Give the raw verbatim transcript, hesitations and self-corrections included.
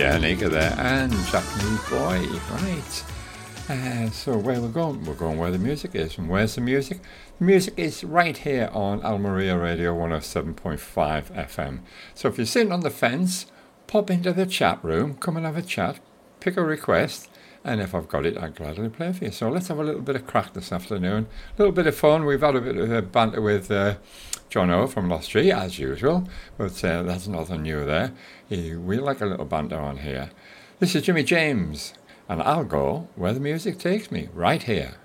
Yeah, Nika there, and Japanese Boy, right. Uh, so where we're going? We're going where the music is. And where's the music? The music is right here on Almeria Radio one oh seven point five F M. So if you're sitting on the fence, pop into the chat room, come and have a chat, pick a request, and if I've got it, I'll gladly play it for you. So let's have a little bit of crack this afternoon. A little bit of fun. We've had a bit of a banter with uh, John O from Lost Tree, as usual, but uh, that's nothing new there. He, we like a little banter on here. This is Jimmy James, and I'll go where the music takes me, right here.